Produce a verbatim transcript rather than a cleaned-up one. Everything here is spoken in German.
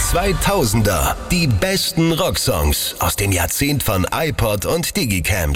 zweitausender. Die besten Rocksongs aus dem Jahrzehnt von iPod und Digicams.